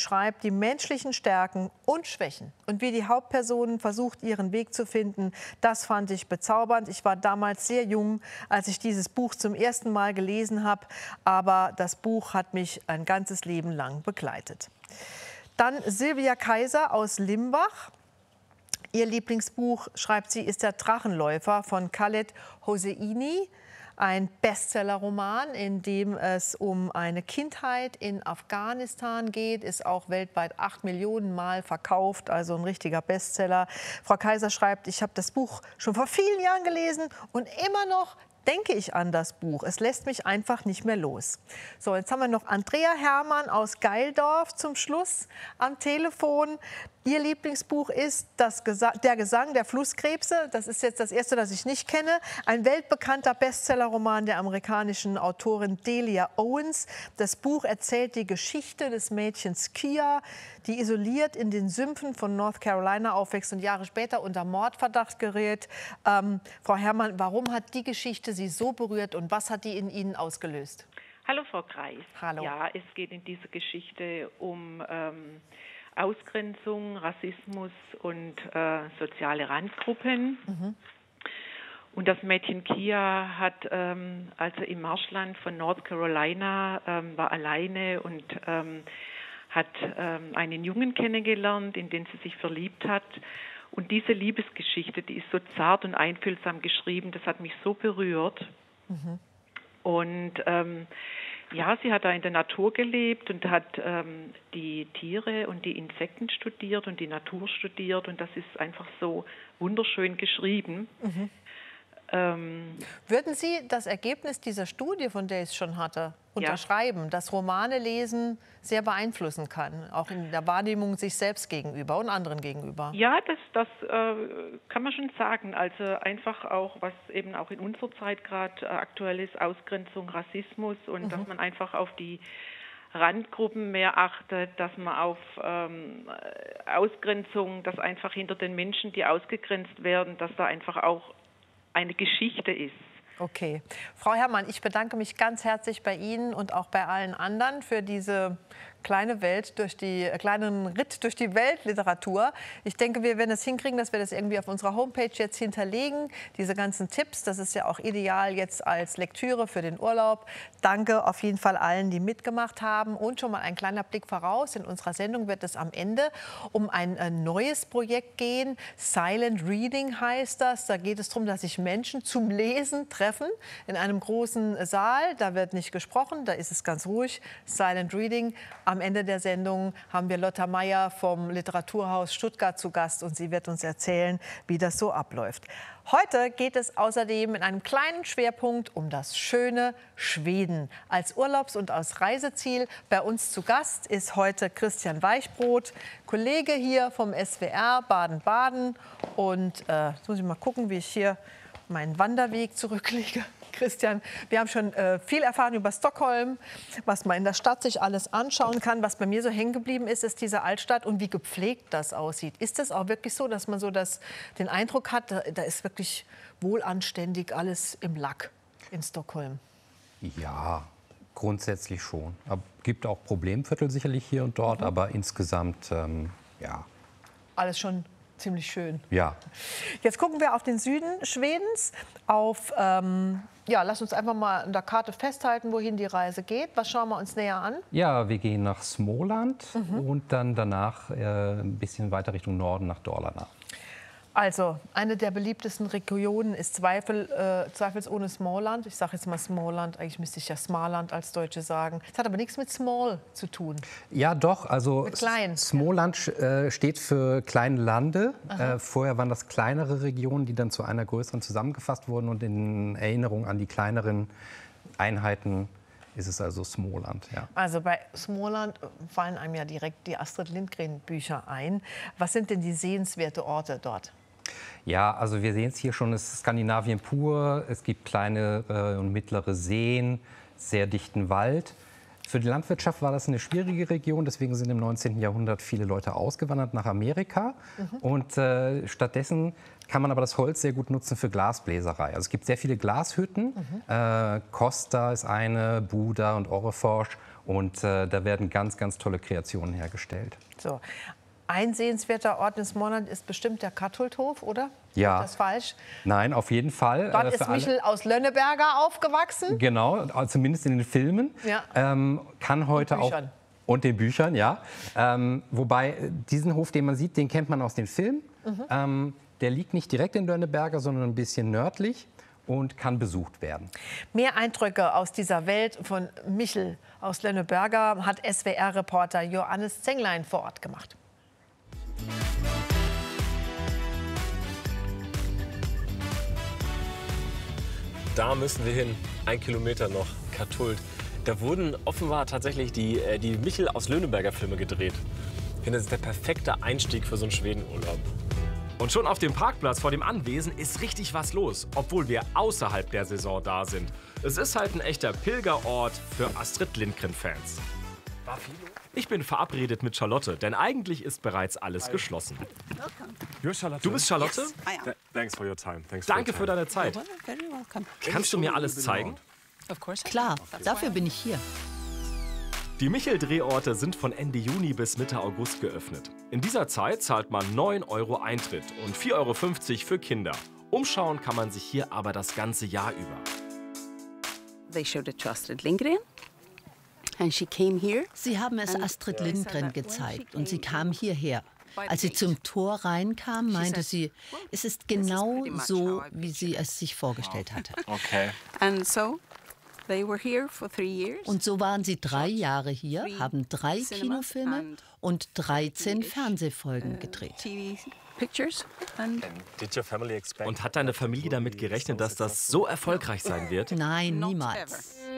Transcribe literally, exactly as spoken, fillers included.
beschreibt die menschlichen Stärken und Schwächen und wie die Hauptperson versucht, ihren Weg zu finden. Das fand ich bezaubernd. Ich war damals sehr jung, als ich dieses Buch zum ersten Mal gelesen habe, aber das Buch hat mich ein ganzes Leben lang begleitet. Dann Sylvia Kaiser aus Limbach. Ihr Lieblingsbuch, schreibt sie, ist der Drachenläufer von Khaled Hosseini. Ein Bestsellerroman, in dem es um eine Kindheit in Afghanistan geht, ist auch weltweit acht Millionen Mal verkauft, also ein richtiger Bestseller. Frau Kaiser schreibt, ich habe das Buch schon vor vielen Jahren gelesen und immer noch denke ich an das Buch. Es lässt mich einfach nicht mehr los. So, jetzt haben wir noch Andrea Hermann aus Geildorf zum Schluss am Telefon. Ihr Lieblingsbuch ist das Gesa Der Gesang der Flusskrebse. Das ist jetzt das erste, das ich nicht kenne. Ein weltbekannter Bestsellerroman der amerikanischen Autorin Delia Owens. Das Buch erzählt die Geschichte des Mädchens Kia, die isoliert in den Sümpfen von North Carolina aufwächst und Jahre später unter Mordverdacht gerät. Ähm, Frau Hermann, warum hat die Geschichte Sie so berührt und was hat die in Ihnen ausgelöst? Hallo Frau Kreis. Hallo. Ja, es geht in dieser Geschichte um ähm, Ausgrenzung, Rassismus und äh, soziale Randgruppen. Mhm. Und das Mädchen Kia hat ähm, also im Marschland von North Carolina ähm, war alleine und ähm, hat ähm, einen Jungen kennengelernt, in den sie sich verliebt hat. Und diese Liebesgeschichte, die ist so zart und einfühlsam geschrieben, das hat mich so berührt. Mhm. Und ähm, ja, sie hat da in der Natur gelebt und hat ähm, die Tiere und die Insekten studiert und die Natur studiert. Und das ist einfach so wunderschön geschrieben. Mhm. Ähm, Würden Sie das Ergebnis dieser Studie, von der ich es schon hatte, unterschreiben, ja, dass Romane lesen sehr beeinflussen kann, auch in der Wahrnehmung sich selbst gegenüber und anderen gegenüber? Ja, das, das äh, kann man schon sagen. Also einfach auch, was eben auch in unserer Zeit gerade äh, aktuell ist, Ausgrenzung, Rassismus und mhm. dass man einfach auf die Randgruppen mehr achtet, dass man auf ähm, Ausgrenzung, dass einfach hinter den Menschen, die ausgegrenzt werden, dass da einfach auch eine Geschichte ist. Okay. Frau Hermann, ich bedanke mich ganz herzlich bei Ihnen und auch bei allen anderen für diese kleine Welt durch die äh, kleinen Ritt durch die Weltliteratur. Ich denke, wir werden es hinkriegen, dass wir das irgendwie auf unserer Homepage jetzt hinterlegen. Diese ganzen Tipps, das ist ja auch ideal jetzt als Lektüre für den Urlaub. Danke auf jeden Fall allen, die mitgemacht haben. Und schon mal ein kleiner Blick voraus. In unserer Sendung wird es am Ende um ein äh, neues Projekt gehen. Silent Reading heißt das. Da geht es darum, dass sich Menschen zum Lesen treffen in einem großen Saal. Da wird nicht gesprochen, da ist es ganz ruhig. Silent Reading. Am Ende der Sendung haben wir Lotta Meyer vom Literaturhaus Stuttgart zu Gast und sie wird uns erzählen, wie das so abläuft. Heute geht es außerdem in einem kleinen Schwerpunkt um das schöne Schweden. Als Urlaubs- und als Reiseziel bei uns zu Gast ist heute Christian Weichbrot, Kollege hier vom S W R Baden-Baden. Und äh, jetzt muss ich mal gucken, wie ich hier meinen Wanderweg zurücklege. Christian, wir haben schon äh, viel erfahren über Stockholm, was man in der Stadt sich alles anschauen kann. Was bei mir so hängen geblieben ist, ist diese Altstadt und wie gepflegt das aussieht. Ist es auch wirklich so, dass man so das, den Eindruck hat, da, da ist wirklich wohlanständig alles im Lack in Stockholm? Ja, grundsätzlich schon. Es gibt auch Problemviertel sicherlich hier und dort, mhm. aber insgesamt, ähm, ja. Alles schon ziemlich schön. Ja. Jetzt gucken wir auf den Süden Schwedens, auf, ähm, ja, lass uns einfach mal an der Karte festhalten, wohin die Reise geht. Was schauen wir uns näher an? Ja, wir gehen nach Småland mhm. und dann danach äh, ein bisschen weiter Richtung Norden nach Dalarna. Also, eine der beliebtesten Regionen ist Zweifel, äh, zweifelsohne Småland. Ich sage jetzt mal Småland, eigentlich müsste ich ja Småland als Deutsche sagen. Das hat aber nichts mit Small zu tun. Ja, doch. Also mit klein. Småland äh, steht für kleine Lande. Äh, vorher waren das kleinere Regionen, die dann zu einer größeren zusammengefasst wurden. Und in Erinnerung an die kleineren Einheiten ist es also Småland. Ja. Also bei Småland fallen einem ja direkt die Astrid Lindgren-Bücher ein. Was sind denn die sehenswerten Orte dort? Ja, also wir sehen es hier schon, es ist Skandinavien pur. Es gibt kleine äh, und mittlere Seen, sehr dichten Wald. Für die Landwirtschaft war das eine schwierige Region, deswegen sind im neunzehnten Jahrhundert viele Leute ausgewandert nach Amerika. Mhm. Und äh, stattdessen kann man aber das Holz sehr gut nutzen für Glasbläserei. Also es gibt sehr viele Glashütten. Mhm. Äh, Costa ist eine, Buda und Orrefors. Und äh, da werden ganz, ganz tolle Kreationen hergestellt. So. Ein sehenswerter Ort in Småland ist bestimmt der Kattulthof, oder? Ja. Ist das falsch? Nein, auf jeden Fall. Dort äh, ist Michel aus Lönneberger aufgewachsen. Genau, zumindest in den Filmen. Ja. Ähm, kann heute auch und den Büchern, ja. Ähm, wobei diesen Hof, den man sieht, den kennt man aus den Filmen. Mhm. Ähm, der liegt nicht direkt in Lönneberger, sondern ein bisschen nördlich und kann besucht werden. Mehr Eindrücke aus dieser Welt von Michel aus Lönneberger hat S W R-Reporter Johannes Zenglein vor Ort gemacht. Da müssen wir hin, ein Kilometer noch, Kattult. Da wurden offenbar tatsächlich die, äh, die Michel aus Lönneberger Filme gedreht. Ich finde, das ist der perfekte Einstieg für so einen Schwedenurlaub. Und schon auf dem Parkplatz vor dem Anwesen ist richtig was los, obwohl wir außerhalb der Saison da sind. Es ist halt ein echter Pilgerort für Astrid Lindgren-Fans. Ich bin verabredet mit Charlotte, denn eigentlich ist bereits alles geschlossen. Du bist Charlotte? Yes, I am. Thanks for your time. Thanks Danke für deine Zeit. Kannst du mir alles zeigen? Klar, dafür bin ich hier. Die Michel-Drehorte sind von Ende Juni bis Mitte August geöffnet. In dieser Zeit zahlt man neun Euro Eintritt und vier Euro fünfzig für Kinder. Umschauen kann man sich hier aber das ganze Jahr über. They showed it to Astrid Lindgren. And she came here. Sie haben es Astrid Lindgren gezeigt und sie kam hierher. Als sie zum Tor reinkam, meinte sie, es ist genau so, wie sie es sich vorgestellt hatte. Okay. And so they were here for three years. Und so waren sie drei Jahre hier, haben drei Kinofilme und dreizehn Fernsehfolgen gedreht. Und hat deine Familie damit gerechnet, dass das so erfolgreich sein wird? Nein, niemals.